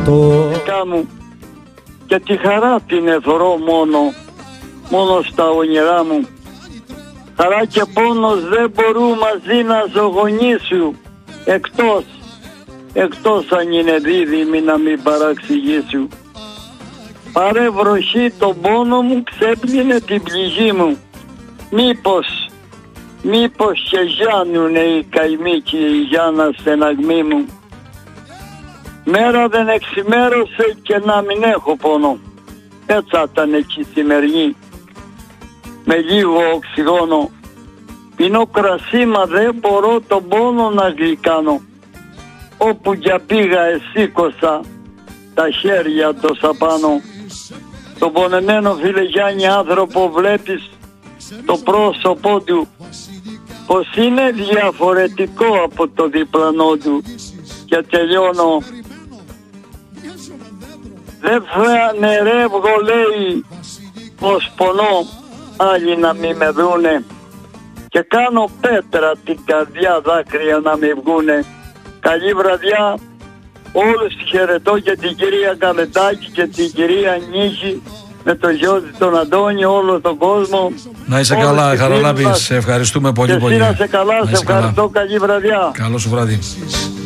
μου. Και τη χαρά την εθωρώ μόνο στα όνειρά μου. Χαρά και πόνος δεν μπορούν μαζί να ζωγονήσουν, εκτός αν είναι δίδυμοι να μην παραξηγήσουν. Πάρε βροχή τον πόνο μου, ξέπλυνε την πληγή μου. Μήπως και γιάνουνε οι καημοί και η γιάνα στεναγμή μου. Μέρα δεν εξημέρωσε και να μην έχω πόνο. Έτσι ήταν εκεί σημερινή. Με λίγο οξυγόνο. Πίνω κρασί μα δεν μπορώ τον πόνο να γλυκάνω. Όπου για πήγα εσήκωσα τα χέρια τόσα πάνω. Τον πονεμένο φίλε Γιάννη άνθρωπο βλέπεις το πρόσωπό του πως είναι διαφορετικό από το διπλανό του. Και τελειώνω. Δεν φανερεύγω λέει πως πονώ άλλοι να μην με δούνε και κάνω πέτρα την καρδιά δάκρυα να μην βγούνε. Καλή βραδιά, όλους χαιρετώ και την κυρία Καλετάκη και την κυρία Νίκη με το γιο τον Αντώνη, όλο τον κόσμο. Να είσαι καλά, Χαραλάμπη, σε ευχαριστούμε πολύ. Και εσύ να είσαι καλά, σε ευχαριστώ, καλή βραδιά. Καλό σου βράδυ.